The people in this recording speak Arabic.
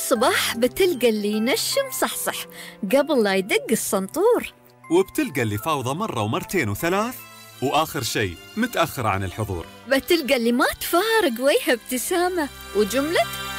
صباح بتلقى اللي ينشم صحصح قبل لا يدق السنطور، وبتلقى اللي فاوضة مرة ومرتين وثلاث، وآخر شيء متأخر عن الحضور. بتلقى اللي ما تفارق وجهه ابتسامة وجملة